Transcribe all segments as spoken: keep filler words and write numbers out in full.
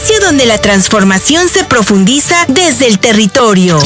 espacio donde la transformación se profundiza desde el territorio.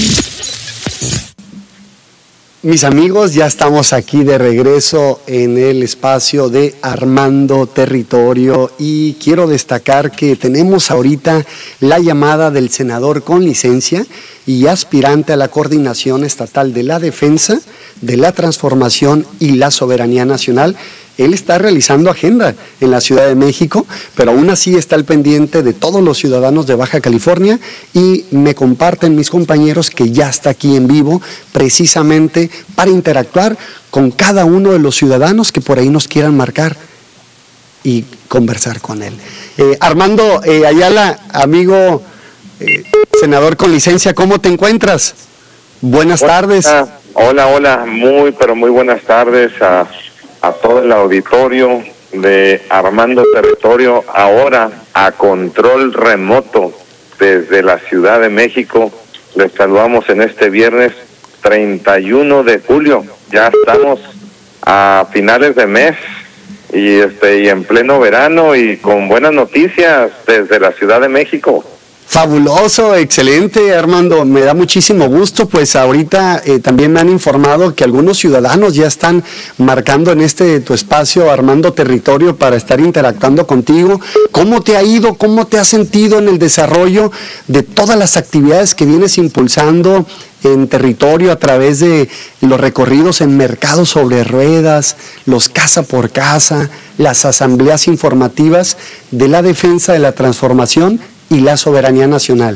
Mis amigos, ya estamos aquí de regreso en el espacio de Armando Territorio y quiero destacar que tenemos ahorita la llamada del senador con licencia y aspirante a la Coordinación Estatal de la Defensa, de la Transformación y la Soberanía Nacional. Él está realizando agenda en la Ciudad de México, pero aún así está al pendiente de todos los ciudadanos de Baja California y me comparten mis compañeros que ya está aquí en vivo precisamente para interactuar con cada uno de los ciudadanos que por ahí nos quieran marcar y conversar con él. Eh, Armando eh, Ayala, amigo eh, senador con licencia, ¿cómo te encuentras? Buenas hola, tardes. Hola, hola, muy, pero muy buenas tardes a... a todo el auditorio de Armando Territorio, ahora a control remoto desde la Ciudad de México. Les saludamos en este viernes treinta y uno de julio. Ya estamos a finales de mes y este y en pleno verano y con buenas noticias desde la Ciudad de México. Fabuloso, excelente, Armando, me da muchísimo gusto, pues ahorita eh, también me han informado que algunos ciudadanos ya están marcando en este tu espacio, Armando Territorio, para estar interactuando contigo. ¿Cómo te ha ido, cómo te has sentido en el desarrollo de todas las actividades que vienes impulsando en territorio a través de los recorridos en mercados sobre ruedas, los casa por casa, las asambleas informativas de la defensa de la transformación y la soberanía nacional?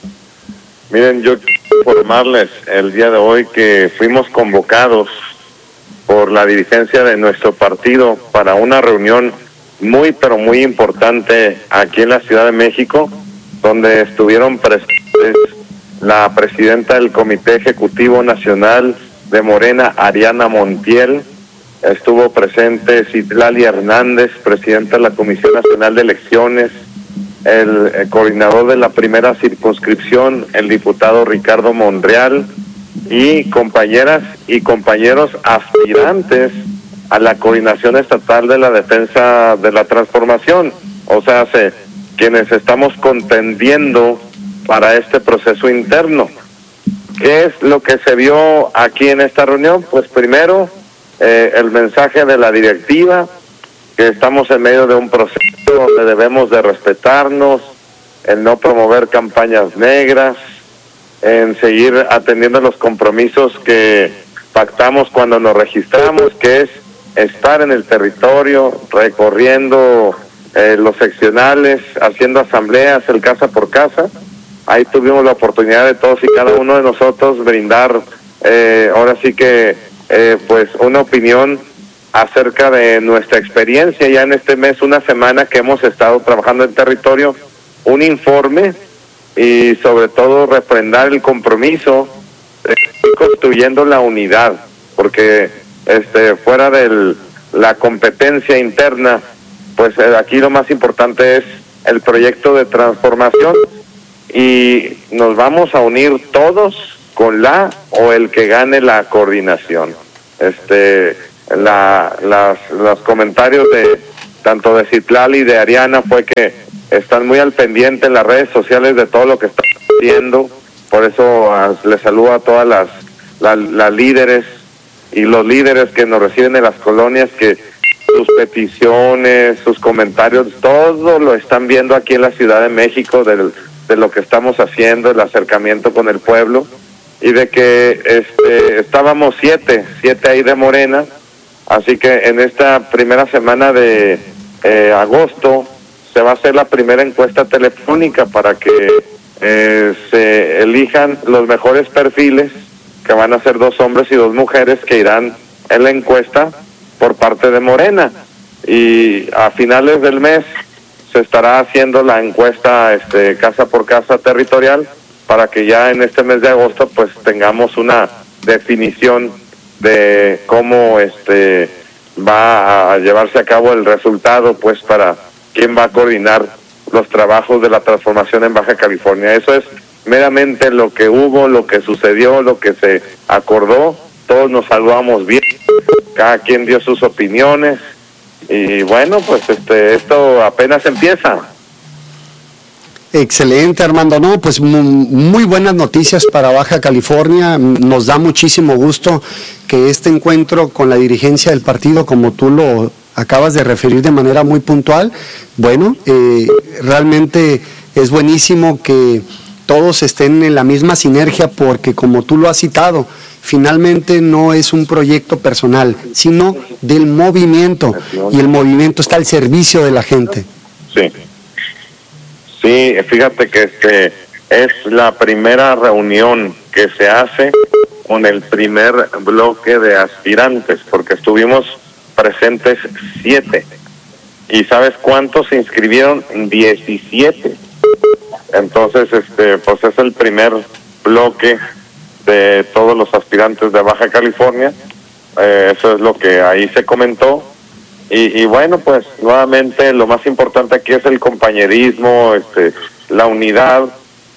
Miren, yo quiero informarles el día de hoy que fuimos convocados por la dirigencia de nuestro partido para una reunión muy, pero muy importante aquí en la Ciudad de México, donde estuvieron presentes la presidenta del Comité Ejecutivo Nacional de Morena, Ariana Montiel, estuvo presente Citlali Hernández, presidenta de la Comisión Nacional de Elecciones, el, el coordinador de la primera circunscripción, el diputado Ricardo Monreal, y compañeras y compañeros aspirantes a la Coordinación Estatal de la Defensa de la Transformación, o sea, se, quienes estamos contendiendo para este proceso interno. ¿Qué es lo que se vio aquí en esta reunión? Pues primero, eh, el mensaje de la directiva, que estamos en medio de un proceso donde debemos de respetarnos, en no promover campañas negras, en seguir atendiendo los compromisos que pactamos cuando nos registramos, que es estar en el territorio, recorriendo eh, los seccionales, haciendo asambleas, el casa por casa. Ahí tuvimos la oportunidad de todos y cada uno de nosotros brindar, eh, ahora sí que, eh, pues una opinión acerca de nuestra experiencia ya en este mes, una semana que hemos estado trabajando en territorio, un informe y sobre todo refrendar el compromiso de ir construyendo la unidad, porque este fuera de la competencia interna, pues aquí lo más importante es el proyecto de transformación y nos vamos a unir todos con la o el que gane la coordinación. Este la las los comentarios de tanto de Citlali y de Ariana fue que están muy al pendiente en las redes sociales de todo lo que están haciendo, por eso uh, les saludo a todas las, las las líderes y los líderes que nos reciben en las colonias, que sus peticiones, sus comentarios, todo lo están viendo aquí en la Ciudad de México del, de lo que estamos haciendo, el acercamiento con el pueblo, y de que este estábamos siete, siete ahí de Morena. Así que en esta primera semana de eh, agosto se va a hacer la primera encuesta telefónica para que eh, se elijan los mejores perfiles, que van a ser dos hombres y dos mujeres que irán en la encuesta por parte de Morena. Y a finales del mes se estará haciendo la encuesta este, casa por casa territorial, para que ya en este mes de agosto pues tengamos una definición de cómo este va a llevarse a cabo el resultado, pues para quién va a coordinar los trabajos de la transformación en Baja California. Eso es meramente lo que hubo, lo que sucedió, lo que se acordó. Todos nos saludamos bien, cada quien dio sus opiniones y bueno, pues este esto apenas empieza. Excelente, Armando. No, pues muy, muy buenas noticias para Baja California. Nos da muchísimo gusto que este encuentro con la dirigencia del partido, como tú lo acabas de referir de manera muy puntual, bueno, eh, realmente es buenísimo que todos estén en la misma sinergia porque, como tú lo has citado, finalmente no es un proyecto personal, sino del movimiento, y el movimiento está al servicio de la gente. Sí. Sí, fíjate que este es la primera reunión que se hace con el primer bloque de aspirantes, porque estuvimos presentes siete. ¿Y sabes cuántos se inscribieron? diecisiete. Entonces, este, pues es el primer bloque de todos los aspirantes de Baja California. Eh, eso es lo que ahí se comentó. Y, y bueno, pues nuevamente lo más importante aquí es el compañerismo, este, la unidad.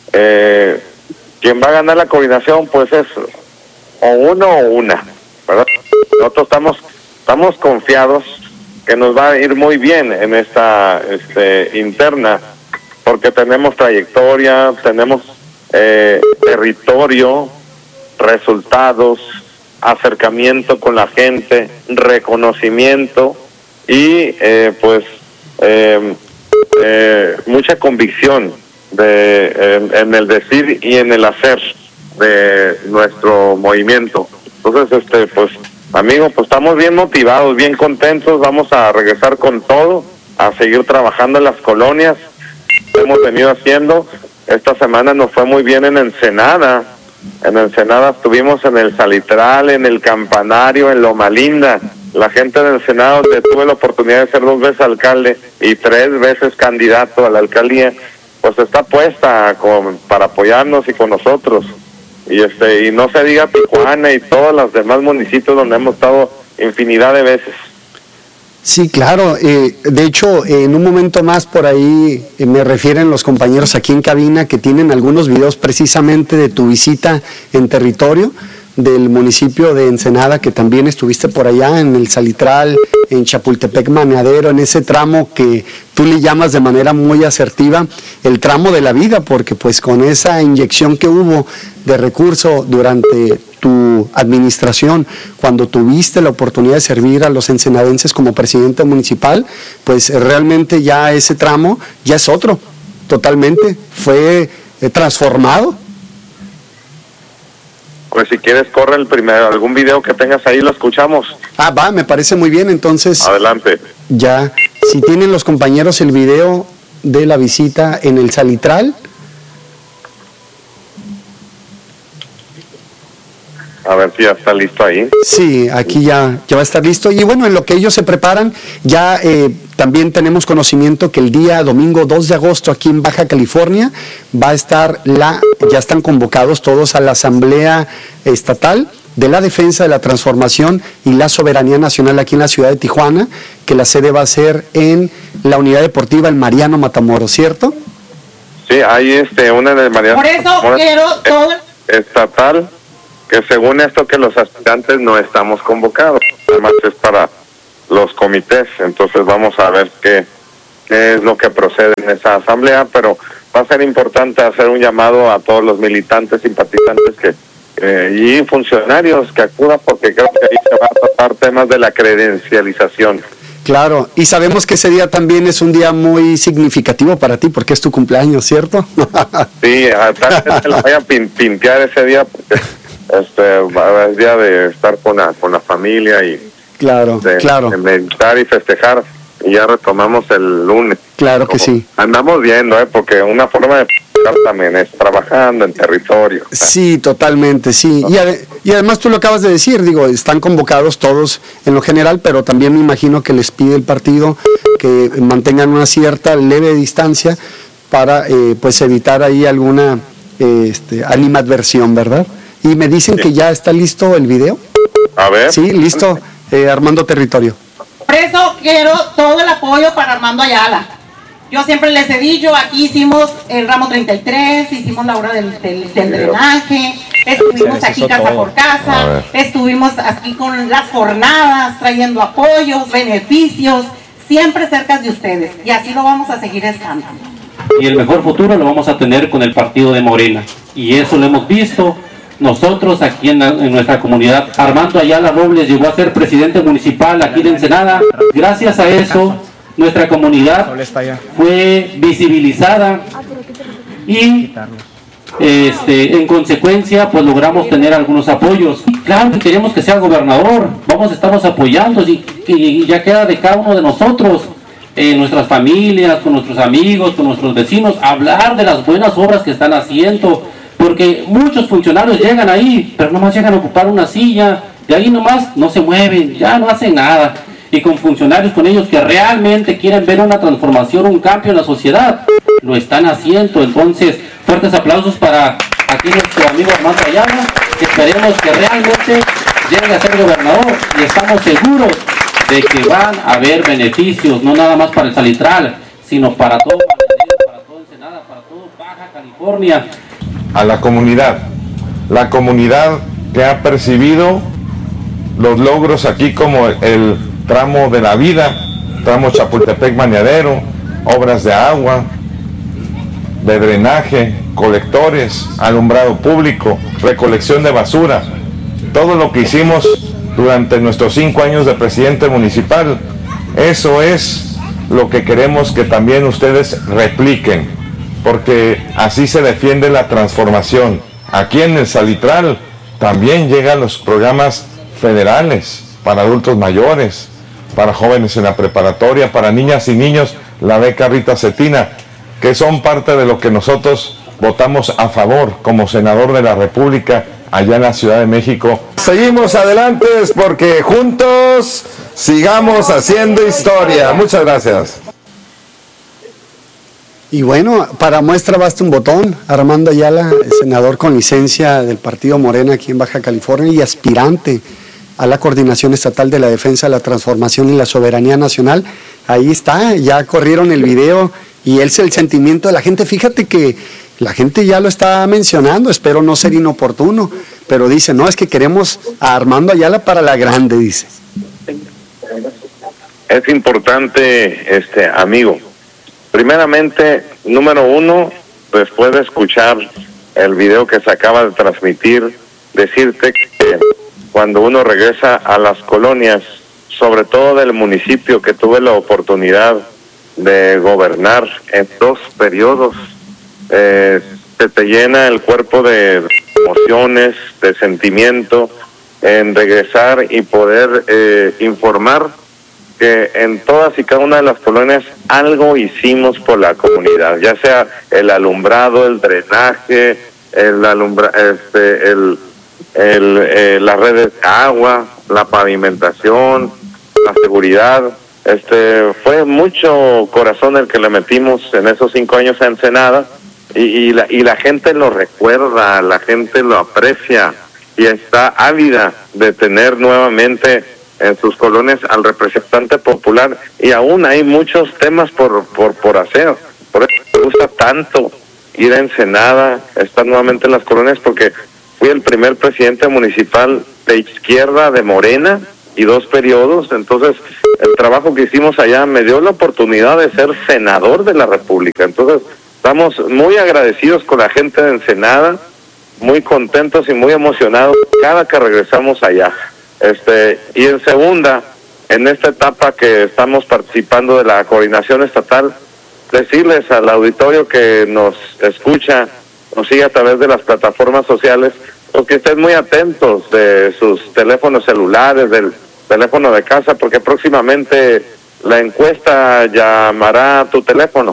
Eh, quien va a ganar la coordinación, pues es o uno o una, ¿verdad? Nosotros estamos estamos confiados que nos va a ir muy bien en esta este, interna, porque tenemos trayectoria, tenemos eh, territorio, resultados, acercamiento con la gente, reconocimiento y eh, pues eh, eh, mucha convicción de en, en el decir y en el hacer de nuestro movimiento. Entonces, este, pues, amigo, pues estamos bien motivados, bien contentos, vamos a regresar con todo, a seguir trabajando en las colonias. Hemos venido haciendo, esta semana nos fue muy bien en Ensenada. En Ensenada estuvimos en el Salitral, en el Campanario, en Loma Linda. La gente de Ensenada, donde tuve la oportunidad de ser dos veces alcalde y tres veces candidato a la alcaldía, pues está puesta con, para apoyarnos y con nosotros. Y este y no se diga Tijuana y todos los demás municipios donde hemos estado infinidad de veces. Sí, claro. Eh, de hecho, eh, en un momento más por ahí eh, me refieren los compañeros aquí en cabina que tienen algunos videos precisamente de tu visita en territorio del municipio de Ensenada, que también estuviste por allá en el Salitral, en Chapultepec Maneadero, en ese tramo que tú le llamas de manera muy asertiva el tramo de la vida, porque pues con esa inyección que hubo de recurso durante tu administración, cuando tuviste la oportunidad de servir a los ensenadenses como presidente municipal, pues realmente ya ese tramo ya es otro, totalmente, fue eh, transformado. Pues si quieres, corre el primero, algún video que tengas ahí, lo escuchamos. Ah, va, me parece muy bien, entonces. Adelante. Ya, si tienen los compañeros el video de la visita en el Salitral. A ver si ya está listo ahí. Sí, aquí ya, ya va a estar listo. Y bueno, en lo que ellos se preparan, ya eh, también tenemos conocimiento que el día domingo dos de agosto aquí en Baja California va a estar la, ya están convocados todos a la Asamblea Estatal de la Defensa de la Transformación y la Soberanía Nacional aquí en la ciudad de Tijuana, que la sede va a ser en la Unidad Deportiva El Mariano Matamoros, ¿cierto? Sí, hay este, una de Mariano Por eso Matamoros, quiero todo estatal, que según esto que los aspirantes no estamos convocados, además es para los comités, entonces vamos a ver qué, qué es lo que procede en esa asamblea, pero va a ser importante hacer un llamado a todos los militantes, simpatizantes que eh, y funcionarios que acudan, porque creo que ahí se van a tratar temas de la credencialización. Claro, y sabemos que ese día también es un día muy significativo para ti, porque es tu cumpleaños, ¿cierto? Sí, tal vez se lo vaya a pin, pintear ese día, porque este es día de estar con la, con la familia y claro, de, claro. de meditar y festejar, y ya retomamos el lunes. Claro que sí. Andamos viendo, ¿eh? Porque una forma de festejar también es trabajando en territorio. Sí, totalmente, sí. Y, ade y además tú lo acabas de decir, digo, están convocados todos en lo general, pero también me imagino que les pide el partido que mantengan una cierta leve distancia para eh, pues evitar ahí alguna eh, este, animadversión, ¿verdad? Y me dicen sí. que ya está listo el video. A ver. Sí, listo, eh, Armando Territorio. Por eso quiero todo el apoyo para Armando Ayala. Yo siempre les he dicho, aquí hicimos el ramo treinta y tres, hicimos la obra del, del, del drenaje, estuvimos aquí casa por casa, estuvimos aquí con las jornadas, trayendo apoyos, beneficios, siempre cerca de ustedes. Y así lo vamos a seguir estando. y el mejor futuro lo vamos a tener con el partido de Morena. Y eso lo hemos visto nosotros aquí en, la, en nuestra comunidad. Armando Ayala Robles llegó a ser presidente municipal aquí de Ensenada. Gracias a eso, nuestra comunidad fue visibilizada y este, en consecuencia pues logramos tener algunos apoyos. Claro que queremos que sea gobernador, vamos a estarnos apoyando y, y ya queda de cada uno de nosotros, en nuestras familias, con nuestros amigos, con nuestros vecinos, hablar de las buenas obras que están haciendo, porque muchos funcionarios llegan ahí, pero nomás llegan a ocupar una silla, de ahí nomás no se mueven, ya no hacen nada. Y con funcionarios, con ellos que realmente quieren ver una transformación, un cambio en la sociedad, lo están haciendo. Entonces, fuertes aplausos para aquí nuestro amigo Armando Ayala, que esperemos que realmente llegue a ser gobernador, y estamos seguros de que van a haber beneficios, no nada más para el Salitral, sino para todo para todo Ensenada, para todo Baja California. A la comunidad, la comunidad que ha percibido los logros aquí, como el tramo de la vida, tramo Chapultepec-Bañadero, obras de agua, de drenaje, colectores, alumbrado público, recolección de basura, todo lo que hicimos durante nuestros cinco años de presidente municipal. Eso es lo que queremos que también ustedes repliquen, porque así se defiende la transformación. Aquí en el Salitral también llegan los programas federales para adultos mayores, para jóvenes en la preparatoria, para niñas y niños, la beca Rita Cetina, que son parte de lo que nosotros votamos a favor como senador de la República allá en la Ciudad de México. Seguimos adelante porque juntos sigamos haciendo historia. Muchas gracias. Y bueno, para muestra basta un botón. Armando Ayala, senador con licencia del Partido Morena aquí en Baja California y aspirante a la Coordinación Estatal de la Defensa, la Transformación y la Soberanía Nacional. Ahí está, ya corrieron el video y es el sentimiento de la gente. Fíjate que la gente ya lo está mencionando, espero no ser inoportuno, pero dice, no, es que queremos a Armando Ayala para la grande, dice. Es importante, este amigo, primeramente, número uno, después de escuchar el video que se acaba de transmitir, decirte que cuando uno regresa a las colonias, sobre todo del municipio que tuve la oportunidad de gobernar en dos periodos, eh, se te llena el cuerpo de emociones, de sentimiento, en regresar y poder eh, informar que en todas y cada una de las colonias algo hicimos por la comunidad, ya sea el alumbrado, el drenaje, el alumbra, este, el, el eh, las redes de agua, la pavimentación, la seguridad. Este fue mucho corazón el que le metimos en esos cinco años a Ensenada, y, y la y la gente lo recuerda, la gente lo aprecia y está ávida de tener nuevamente en sus colonias al representante popular, y aún hay muchos temas por por por hacer. Por eso me gusta tanto ir a Ensenada, estar nuevamente en las colonias, porque fui el primer presidente municipal de izquierda de Morena y dos periodos. Entonces el trabajo que hicimos allá me dio la oportunidad de ser senador de la República. Entonces estamos muy agradecidos con la gente de Ensenada, muy contentos y muy emocionados cada que regresamos allá. Este, y en segunda, en esta etapa que estamos participando de la coordinación estatal, decirles al auditorio que nos escucha, nos sigue a través de las plataformas sociales, pues que estén muy atentos de sus teléfonos celulares, del teléfono de casa, porque próximamente la encuesta llamará a tu teléfono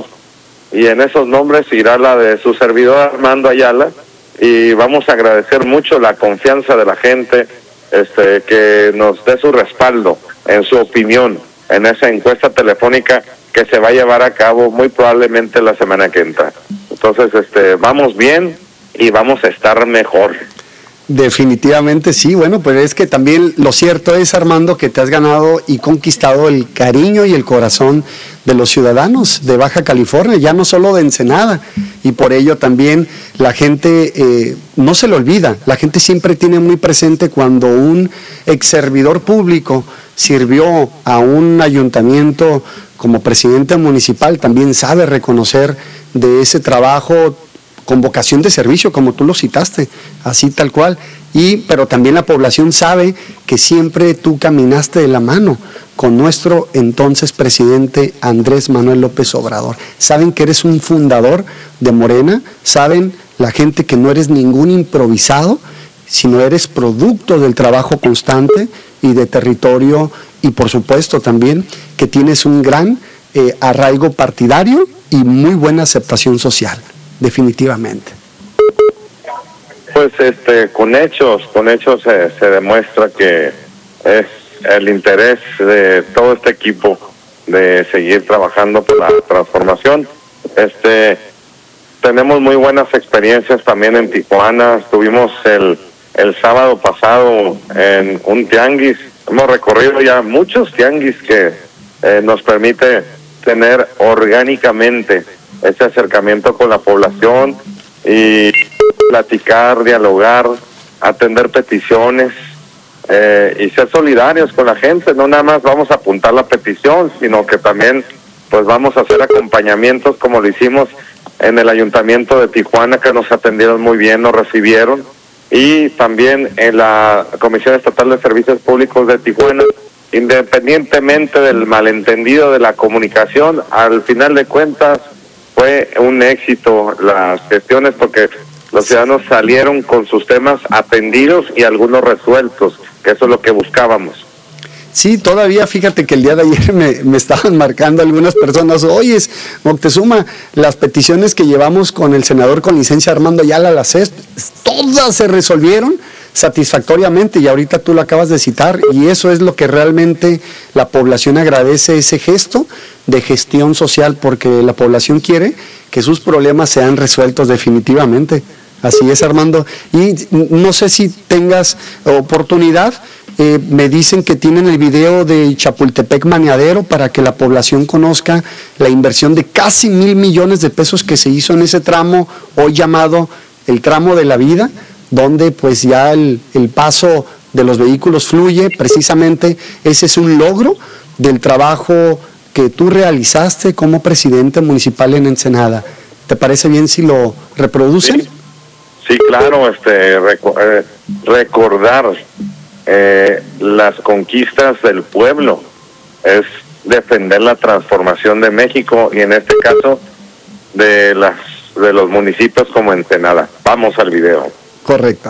y en esos nombres irá la de su servidor Armando Ayala, y vamos a agradecer mucho la confianza de la gente, este que nos dé su respaldo en su opinión en esa encuesta telefónica que se va a llevar a cabo muy probablemente la semana que entra. Entonces, este vamos bien y vamos a estar mejor. Definitivamente sí, bueno, pero es que también lo cierto es, Armando, que te has ganado y conquistado el cariño y el corazón de los ciudadanos de Baja California, ya no solo de Ensenada, y por ello también la gente eh, no se le olvida, la gente siempre tiene muy presente cuando un ex servidor público sirvió a un ayuntamiento como presidente municipal, también sabe reconocer de ese trabajo con vocación de servicio, como tú lo citaste, así tal cual. Y, pero también la población sabe que siempre tú caminaste de la mano con nuestro entonces presidente Andrés Manuel López Obrador. Saben que eres un fundador de Morena, saben la gente que no eres ningún improvisado, sino eres producto del trabajo constante y de territorio, y por supuesto también que tienes un gran eh, arraigo partidario y muy buena aceptación social, definitivamente. Pues este, con hechos, con hechos se, se demuestra que es el interés de todo este equipo de seguir trabajando por la transformación. Este, tenemos muy buenas experiencias también en Tijuana. Estuvimos el, el sábado pasado en un tianguis. Hemos recorrido ya muchos tianguis que eh, nos permite tener orgánicamente ese acercamiento con la población y platicar, dialogar, atender peticiones eh, y ser solidarios con la gente. No nada más vamos a apuntar la petición, sino que también pues vamos a hacer acompañamientos como lo hicimos en el Ayuntamiento de Tijuana, que nos atendieron muy bien, nos recibieron, y también en la Comisión Estatal de Servicios Públicos de Tijuana. Independientemente del malentendido de la comunicación, al final de cuentas fue un éxito las gestiones, porque los ciudadanos salieron con sus temas atendidos y algunos resueltos, que eso es lo que buscábamos. Sí, todavía fíjate que el día de ayer me, me estaban marcando algunas personas: oye, Moctezuma, las peticiones que llevamos con el senador con licencia Armando Ayala, las C E S, todas se resolvieron satisfactoriamente, y ahorita tú lo acabas de citar, y eso es lo que realmente la población agradece, ese gesto de gestión social, porque la población quiere que sus problemas sean resueltos definitivamente. Así es, Armando. Y no sé si tengas oportunidad, eh, me dicen que tienen el video de Chapultepec Maniadero para que la población conozca la inversión de casi mil millones de pesos que se hizo en ese tramo, hoy llamado el tramo de la vida, donde pues ya el, el paso de los vehículos fluye. Precisamente ese es un logro del trabajo que tú realizaste como presidente municipal en Ensenada. ¿Te parece bien si lo reproducen? Sí, sí, claro, este reco eh, recordar eh, las conquistas del pueblo es defender la transformación de México, y en este caso de las de los municipios como Ensenada. Vamos al video. Correcto.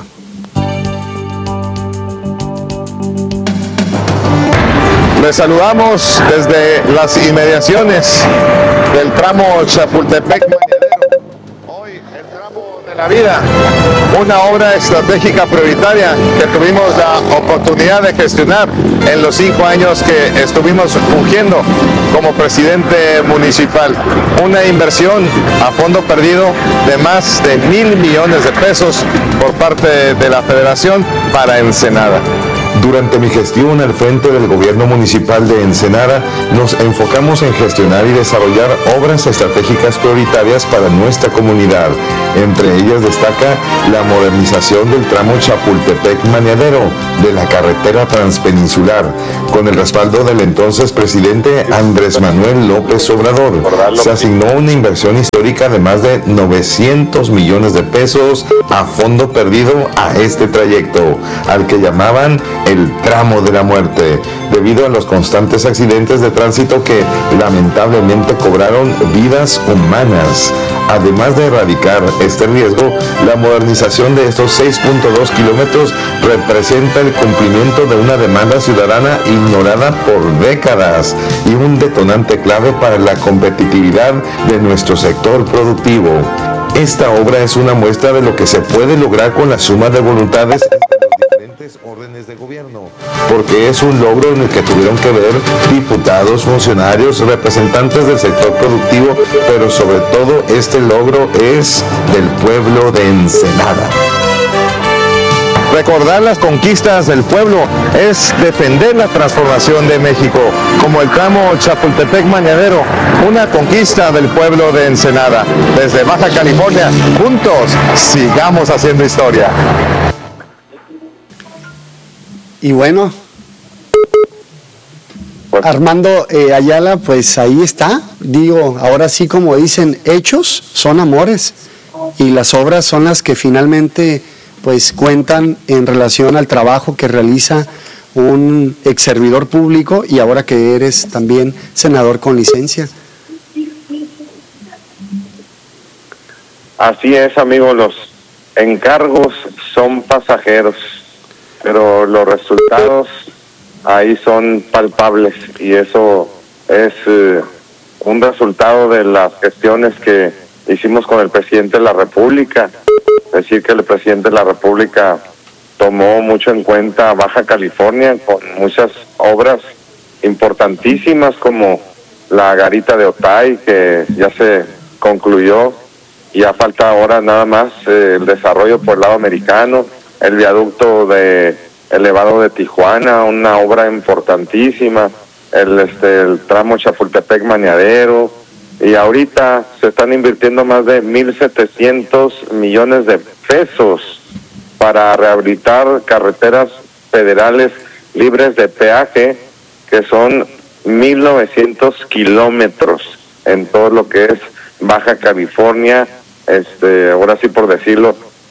Les saludamos desde las inmediaciones del tramo Chapultepec-Maniadero. Hoy el tramo de la vida, una obra estratégica prioritaria que tuvimos la oportunidad de gestionar en los cinco años que estuvimos fungiendo como presidente municipal. Una inversión a fondo perdido de más de mil millones de pesos por parte de la Federación para Ensenada. Durante mi gestión al frente del gobierno municipal de Ensenada, nos enfocamos en gestionar y desarrollar obras estratégicas prioritarias para nuestra comunidad. Entre ellas destaca la modernización del tramo Chapultepec-Maniadero de la carretera transpeninsular, con el respaldo del entonces presidente Andrés Manuel López Obrador. Se asignó una inversión histórica de más de novecientos millones de pesos a fondo perdido a este trayecto, al que llamaban el tramo de la muerte, debido a los constantes accidentes de tránsito que lamentablemente cobraron vidas humanas. Además de erradicar este riesgo, la modernización de estos seis punto dos kilómetros representa el cumplimiento de una demanda ciudadana ignorada por décadas y un detonante clave para la competitividad de nuestro sector productivo. Esta obra es una muestra de lo que se puede lograr con la suma de voluntades entre los diferentes órdenes de gobierno, porque es un logro en el que tuvieron que ver diputados, funcionarios, representantes del sector productivo, pero sobre todo este logro es del pueblo de Ensenada. Recordar las conquistas del pueblo es defender la transformación de México, como el tramo Chapultepec-Maniadero, una conquista del pueblo de Ensenada. Desde Baja California, juntos sigamos haciendo historia. Y bueno, Pues, Armando eh, Ayala, pues ahí está. Digo, ahora sí, como dicen, hechos son amores. Y las obras son las que finalmente pues cuentan en relación al trabajo que realiza un ex servidor público y ahora que eres también senador con licencia. Así es, amigo, los encargos son pasajeros, pero los resultados ahí son palpables y eso es eh, un resultado de las gestiones que hicimos con el presidente de la República. Es decir, que el presidente de la República tomó mucho en cuenta Baja California con muchas obras importantísimas como la garita de Otay, que ya se concluyó, y ya falta ahora nada más eh, el desarrollo por el lado americano, el viaducto de elevado de Tijuana, una obra importantísima, el, este, el tramo Chapultepec-Maniadero, y ahorita se están invirtiendo más de mil setecientos millones de pesos para rehabilitar carreteras federales libres de peaje, que son mil novecientos kilómetros en todo lo que es Baja California, este, ahora sí por decirlo,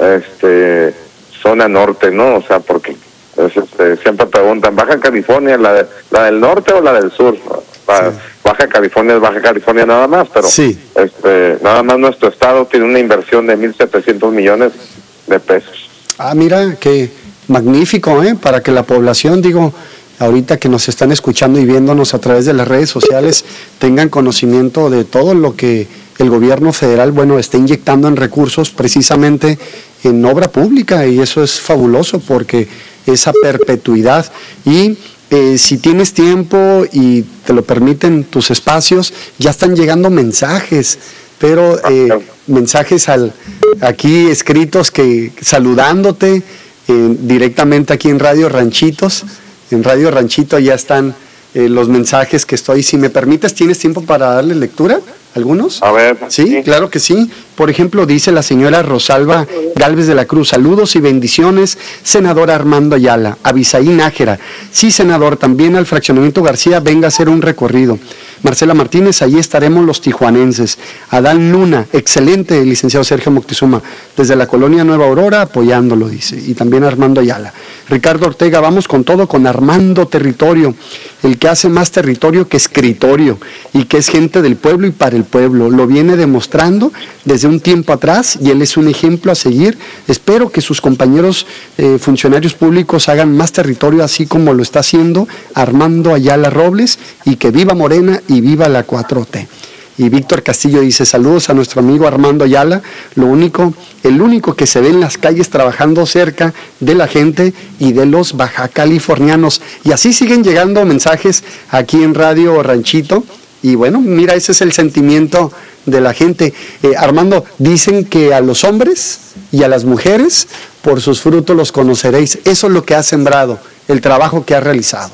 este, zona norte, ¿no? O sea, porque es, este, siempre preguntan, ¿Baja California, la, de, la del norte o la del sur? La, sí. Baja California es Baja California nada más, pero sí. este, nada más nuestro estado tiene una inversión de mil setecientos millones de pesos. Ah, mira, qué magnífico, ¿eh? Para que la población, digo, ahorita que nos están escuchando y viéndonos a través de las redes sociales, tengan conocimiento de todo lo que el gobierno federal, bueno, está inyectando en recursos precisamente en obra pública, y eso es fabuloso porque esa perpetuidad. Y eh, si tienes tiempo y te lo permiten tus espacios, ya están llegando mensajes, pero eh, mensajes al, aquí escritos que saludándote eh, directamente aquí en Radio Ranchitos. En Radio Ranchito ya están eh, los mensajes que estoy. Si me permites, ¿tienes tiempo para darle lectura? ¿Algunos? A ver. Sí, sí, claro que sí. Por ejemplo, dice la señora Rosalba Gálvez de la Cruz, saludos y bendiciones, senador Armando Ayala. Abisaí Nájera, sí, senador, también al fraccionamiento García, venga a hacer un recorrido. Marcela Martínez, allí estaremos los tijuanenses. Adán Luna, excelente, el licenciado Sergio Moctezuma, desde la colonia Nueva Aurora, apoyándolo, dice. Y también Armando Ayala. Ricardo Ortega, vamos con todo, con Armando Territorio, el que hace más territorio que escritorio, y que es gente del pueblo y para el pueblo. Lo viene demostrando desde un tiempo atrás, y él es un ejemplo a seguir. Espero que sus compañeros eh, funcionarios públicos hagan más territorio, así como lo está haciendo Armando Ayala Robles, y que viva Morena y viva la cuatro T. Y Víctor Castillo dice, saludos a nuestro amigo Armando Ayala, lo único, el único que se ve en las calles trabajando cerca de la gente y de los baja californianos. Y así siguen llegando mensajes aquí en Radio Ranchito. Y bueno, mira, ese es el sentimiento de la gente. Eh, Armando, dicen que a los hombres y a las mujeres, por sus frutos los conoceréis. Eso es lo que ha sembrado, el trabajo que ha realizado.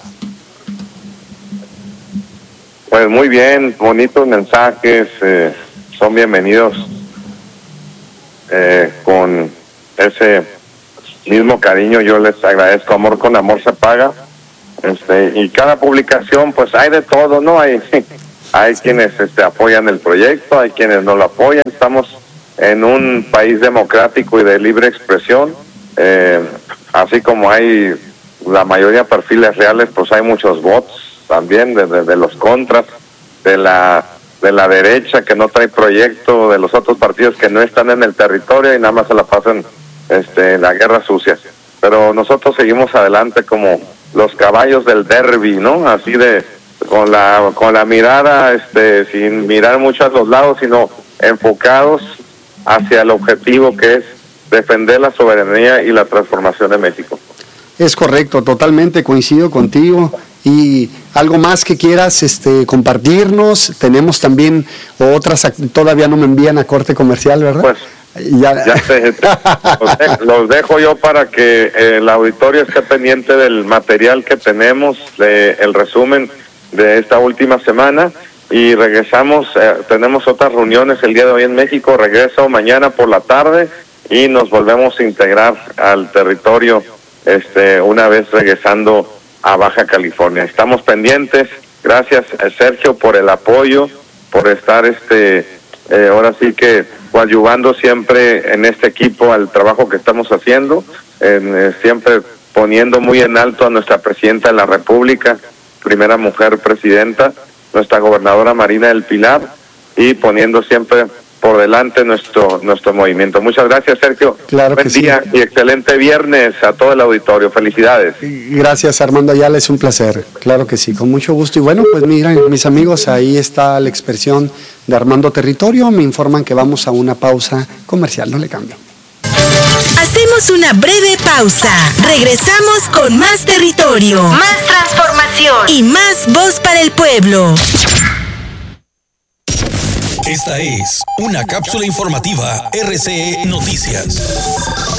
Pues muy bien, bonitos mensajes, eh, son bienvenidos eh, con ese mismo cariño. Yo les agradezco, amor con amor se paga. Este, y cada publicación, pues hay de todo, ¿no? Hay, hay quienes este, apoyan el proyecto, hay quienes no lo apoyan. Estamos en un país democrático y de libre expresión, eh, así como hay la mayoría de perfiles reales, pues hay muchos bots también de, de, de los contras, de la de la derecha que no trae proyecto, de los otros partidos que no están en el territorio y nada más se la pasan este, en la guerra sucia. Pero nosotros seguimos adelante como los caballos del derby, ¿no? Así de, con la con la mirada, este, sin mirar mucho a los lados, sino enfocados hacia el objetivo que es defender la soberanía y la transformación de México. Es correcto, totalmente coincido contigo. Y algo más que quieras este, compartirnos, tenemos también otras, todavía no me envían a corte comercial, ¿verdad? Pues ya, ya sé, los, dejo, los dejo yo para que eh, el auditorio esté pendiente del material que tenemos, de, el resumen de esta última semana, y regresamos, eh, tenemos otras reuniones el día de hoy en México, regreso mañana por la tarde y nos volvemos a integrar al territorio este, una vez regresando a Baja California. Estamos pendientes Gracias, Sergio, por el apoyo, por estar este eh, ahora sí que coadyuvando siempre en este equipo al trabajo que estamos haciendo, en, eh, siempre poniendo muy en alto a nuestra presidenta de la República, primera mujer presidenta, nuestra gobernadora Marina del Pilar, y poniendo siempre por delante nuestro nuestro movimiento. Muchas gracias, Sergio. Claro Buen que día sí. Y excelente viernes a todo el auditorio. Felicidades. Gracias, Armando Ayala, es un placer. Claro que sí, con mucho gusto. Y bueno, pues miren, mis amigos, ahí está la expresión de Armando Territorio. Me informan que vamos a una pausa comercial. No le cambio. Hacemos una breve pausa. Regresamos con más territorio, más transformación y más voz para el pueblo. Esta es una cápsula informativa R C E Noticias.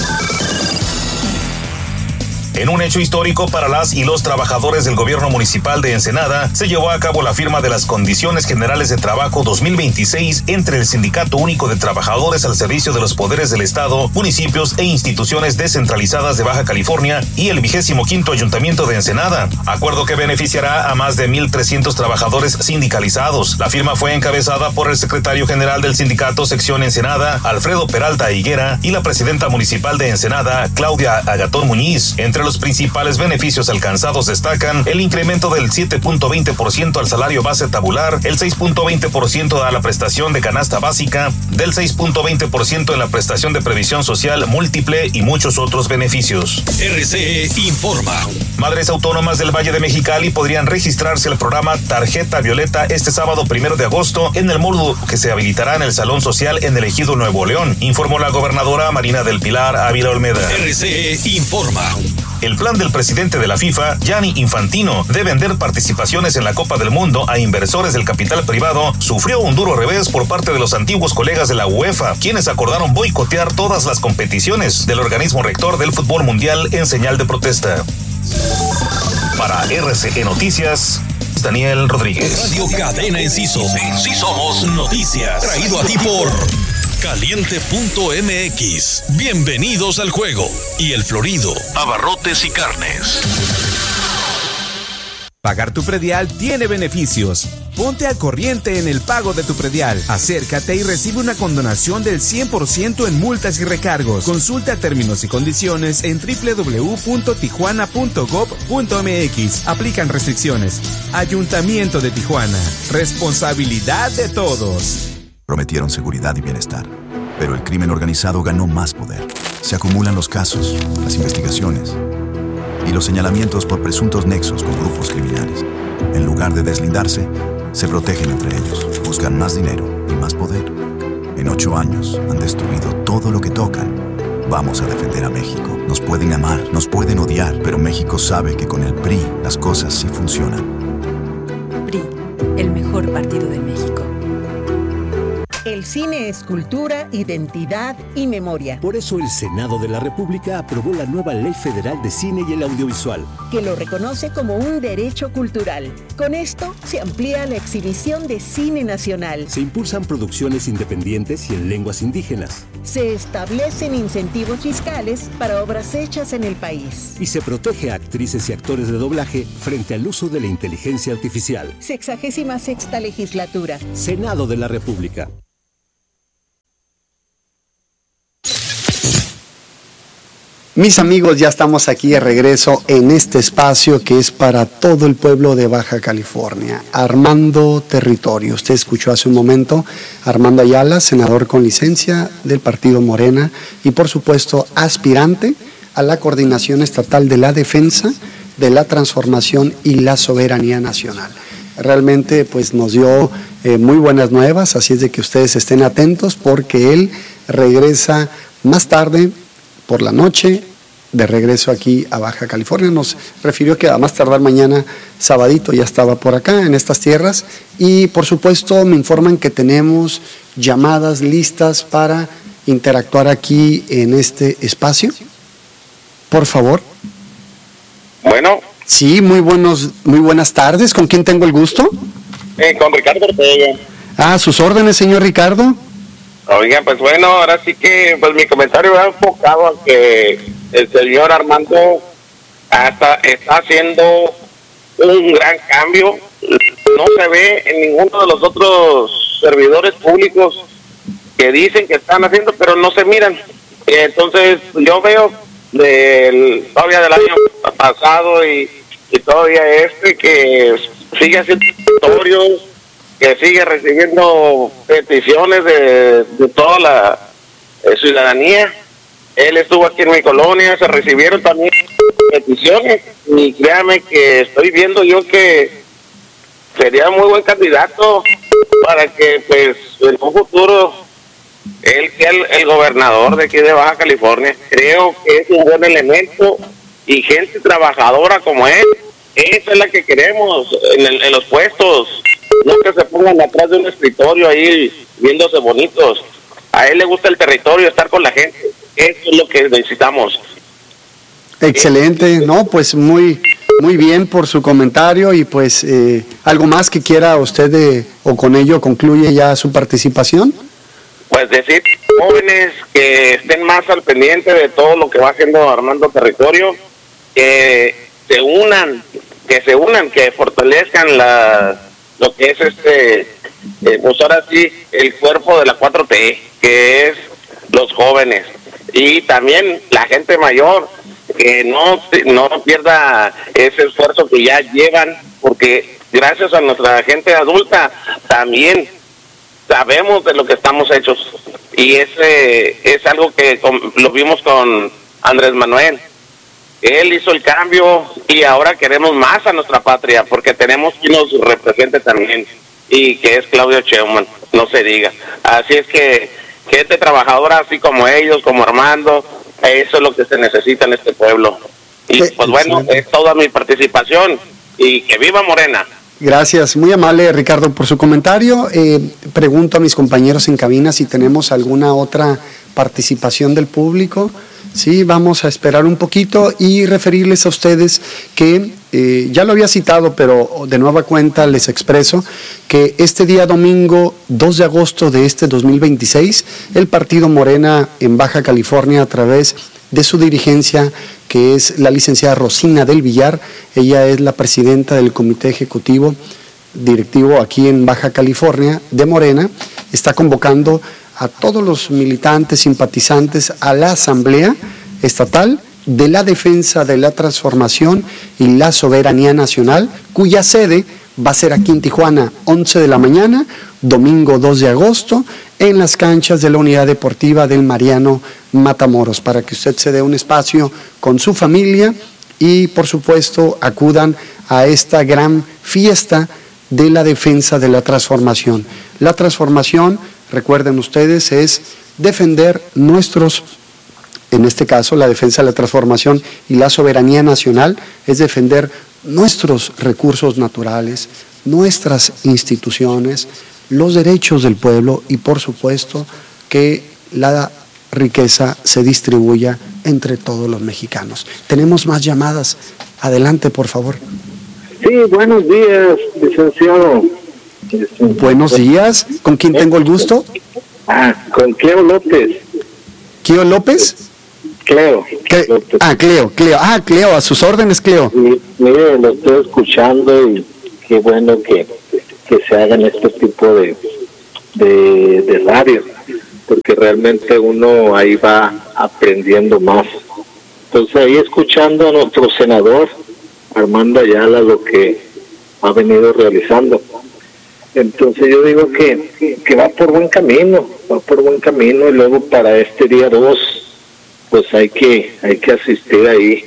En un hecho histórico para las y los trabajadores del gobierno municipal de Ensenada, se llevó a cabo la firma de las Condiciones Generales de Trabajo dos mil veintiséis entre el Sindicato Único de Trabajadores al Servicio de los Poderes del Estado, municipios e instituciones descentralizadas de Baja California y el vigésimo quinto Ayuntamiento de Ensenada. Acuerdo que beneficiará a más de mil trescientos trabajadores sindicalizados. La firma fue encabezada por el secretario general del sindicato sección Ensenada, Alfredo Peralta Higuera, y la presidenta municipal de Ensenada, Claudia Agatón Muñiz. Entre los principales beneficios alcanzados destacan el incremento del siete punto veinte por ciento al salario base tabular, el seis punto veinte por ciento a la prestación de canasta básica, del seis punto veinte por ciento en la prestación de previsión social múltiple y muchos otros beneficios. R C E informa. Madres autónomas del Valle de Mexicali podrían registrarse al programa Tarjeta Violeta este sábado primero de agosto en el módulo que se habilitará en el Salón Social en el Ejido Nuevo León, informó la gobernadora Marina del Pilar Ávila Olmeda. R C E informa. El plan del presidente de la FIFA, Gianni Infantino, de vender participaciones en la Copa del Mundo a inversores del capital privado, sufrió un duro revés por parte de los antiguos colegas de la UEFA, quienes acordaron boicotear todas las competiciones del organismo rector del fútbol mundial en señal de protesta. Para R C E Noticias, Daniel Rodríguez. Radio Cadena Enciso. Sí somos noticias. Traído a ti por Caliente punto M X. Bienvenidos al juego. Y El Florido, abarrotes y carnes. Pagar tu predial tiene beneficios. Ponte al corriente en el pago de tu predial. Acércate y recibe una condonación del cien por ciento en multas y recargos. Consulta términos y condiciones en doble u doble u doble u punto tijuana punto gob punto m x. Aplican restricciones. Ayuntamiento de Tijuana. Responsabilidad de todos. Prometieron seguridad y bienestar, pero el crimen organizado ganó más poder. Se acumulan los casos, las investigaciones y los señalamientos por presuntos nexos con grupos criminales. En lugar de deslindarse, se protegen entre ellos, buscan más dinero y más poder. En ocho años han destruido todo lo que tocan. Vamos a defender a México. Nos pueden amar, nos pueden odiar, pero México sabe que con el P R I las cosas sí funcionan. P R I, el mejor partido de México. El cine es cultura, identidad y memoria. Por eso el Senado de la República aprobó la nueva Ley Federal de Cine y el Audiovisual, que lo reconoce como un derecho cultural. Con esto se amplía la exhibición de cine nacional. Se impulsan producciones independientes y en lenguas indígenas. Se establecen incentivos fiscales para obras hechas en el país. Y se protege a actrices y actores de doblaje frente al uso de la inteligencia artificial. Sexagésima sexta legislatura. Senado de la República. Mis amigos, ya estamos aquí de regreso en este espacio que es para todo el pueblo de Baja California. Armando Territorio. Usted escuchó hace un momento a Armando Ayala, senador con licencia del partido Morena y por supuesto aspirante a la coordinación estatal de la defensa, de la transformación y la soberanía nacional. Realmente pues nos dio eh, muy buenas nuevas, así es de que ustedes estén atentos porque él regresa más tarde por la noche, de regreso aquí a Baja California. Nos refirió que a más tardar mañana, sabadito, ya estaba por acá, en estas tierras. Y por supuesto me informan que tenemos llamadas listas para interactuar aquí en este espacio. Por favor. Bueno. Sí, muy, buenos, muy buenas tardes. ¿Con quién tengo el gusto? Eh, con Ricardo Ortega. Ah, sus órdenes, señor Ricardo. Oiga, pues bueno, ahora sí que pues mi comentario va enfocado a que el señor Armando hasta está haciendo un gran cambio. no se ve en ninguno de los otros servidores públicos que dicen que están haciendo, pero no se miran. Entonces yo veo del, todavía del año pasado y, y todavía este que sigue haciendo auditorios, que sigue recibiendo peticiones de, de toda la eh, ciudadanía. Él estuvo aquí en mi colonia, se recibieron también peticiones y créame que estoy viendo yo que sería muy buen candidato para que pues en un futuro él sea el, el gobernador de aquí de Baja California. Creo que es un buen elemento y gente trabajadora como él, esa es la que queremos en, el, en los puestos, no que se pongan atrás de un escritorio ahí viéndose bonitos. A él le gusta el territorio, estar con la gente, eso es lo que necesitamos. Excelente, no, pues muy muy bien por su comentario y pues eh, algo más que quiera usted de, o con ello concluye ya su participación. Pues decir, jóvenes que estén más al pendiente de todo lo que va haciendo Armando Territorio, que se unan, que se unan, que fortalezcan la, lo que es este, eh, pues ahora sí, el cuerpo de la cuatro T, que es los jóvenes, y también la gente mayor, que no, no pierda ese esfuerzo que ya llevan, porque gracias a nuestra gente adulta también sabemos de lo que estamos hechos, y ese es algo que con, lo vimos con Andrés Manuel. Él hizo el cambio y ahora queremos más a nuestra patria porque tenemos quien nos represente también, y que es Claudio Sheinbaum, no se diga. Así es que gente trabajadora así como ellos, como Armando, eso es lo que se necesita en este pueblo. Y pues bueno, es toda mi participación y que viva Morena. Gracias, muy amable Ricardo por su comentario. Eh, pregunto a mis compañeros en cabina si tenemos alguna otra participación del público. Sí, vamos a esperar un poquito y referirles a ustedes que eh, ya lo había citado, pero de nueva cuenta les expreso que este día domingo dos de agosto de este dos mil veintiséis, el partido Morena en Baja California, a través de su dirigencia, que es la licenciada Rosina del Villar, ella es la presidenta del comité ejecutivo directivo aquí en Baja California de Morena, está convocando a todos los militantes, simpatizantes a la Asamblea Estatal de la Defensa de la Transformación y la Soberanía Nacional, cuya sede va a ser aquí en Tijuana, once de la mañana, domingo dos de agosto, en las canchas de la Unidad Deportiva del Mariano Matamoros, para que usted se dé un espacio con su familia y, por supuesto, acudan a esta gran fiesta de la defensa de la transformación. La transformación, recuerden ustedes, es defender nuestros, en este caso la defensa de la transformación y la soberanía nacional, es defender nuestros recursos naturales, nuestras instituciones, los derechos del pueblo y por supuesto que la riqueza se distribuya entre todos los mexicanos. Tenemos más llamadas. Adelante, por favor. Sí, buenos días, licenciado. Buenos días. ¿Con quién tengo el gusto? Ah, con Cleo López. ¿Cleo López? Cleo. Cle López. Ah, Cleo, Cleo. Ah, Cleo, a sus órdenes, Cleo. Sí, mire, lo estoy escuchando y qué bueno que, que se hagan este tipo de, de, de radio, porque realmente uno ahí va aprendiendo más. Entonces ahí escuchando a nuestro senador Armando Ayala lo que ha venido realizando. Entonces yo digo que, que va por buen camino, va por buen camino, y luego para este día dos, pues hay que hay que asistir ahí.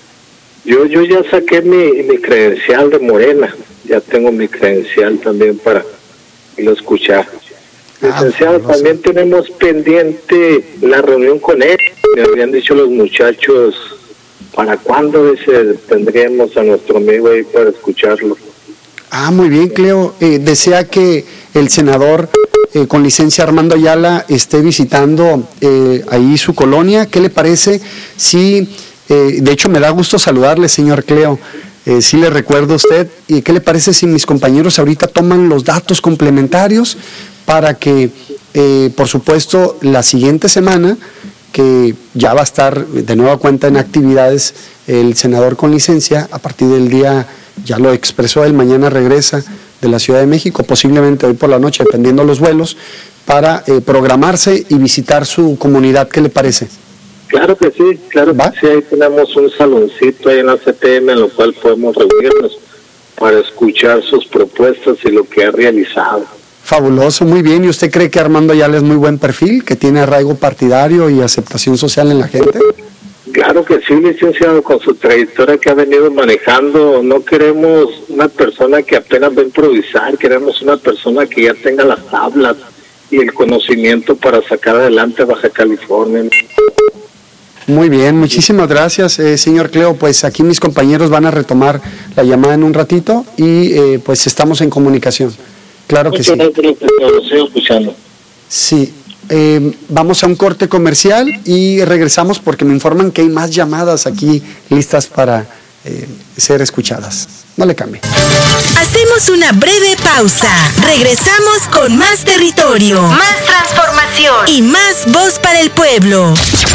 Yo yo ya saqué mi, mi credencial de Morena, ya tengo mi credencial también para ir a escuchar. Ah, licenciado, no sé. También tenemos pendiente la reunión con él. Me habían dicho los muchachos, ¿para cuándo dice, tendríamos a nuestro amigo ahí para escucharlo? Ah, muy bien, Cleo. Eh, desea que el senador eh, con licencia Armando Ayala esté visitando eh, ahí su colonia. ¿Qué le parece? Sí, eh, de hecho me da gusto saludarle, señor Cleo. Eh, sí le recuerdo a usted. ¿Y qué le parece si mis compañeros ahorita toman los datos complementarios para que, eh, por supuesto, la siguiente semana, que ya va a estar de nueva cuenta en actividades el senador con licencia, a partir del día, ya lo expresó él, mañana regresa de la Ciudad de México, posiblemente hoy por la noche, dependiendo de los vuelos, para eh, programarse y visitar su comunidad. ¿Qué le parece? Claro que sí, claro ¿Va? que sí. Ahí tenemos un saloncito ahí en la C T M en lo cual podemos reunirnos para escuchar sus propuestas y lo que ha realizado. Fabuloso, muy bien. ¿Y usted cree que Armando Ayala es muy buen perfil, que tiene arraigo partidario y aceptación social en la gente? Claro que sí, licenciado, con su trayectoria que ha venido manejando. No queremos una persona que apenas va a improvisar, queremos una persona que ya tenga las tablas y el conocimiento para sacar adelante Baja California. Muy bien, muchísimas gracias, eh, señor Cleo. Pues aquí mis compañeros van a retomar la llamada en un ratito y eh, pues estamos en comunicación. Claro que sí. Lo estoy escuchando. Sí, eh, vamos a un corte comercial y regresamos porque me informan que hay más llamadas aquí listas para eh, ser escuchadas. No le cambie. Hacemos una breve pausa. Regresamos con más territorio, más transformación y más voz para el pueblo.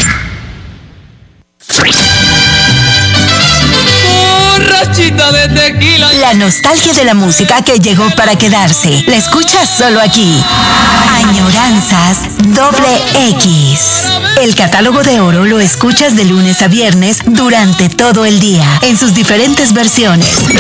Borrachita de tequila. La nostalgia de la música que llegó para quedarse. La escuchas solo aquí. Añoranzas Doble X. El catálogo de oro lo escuchas de lunes a viernes durante todo el día, en sus diferentes versiones.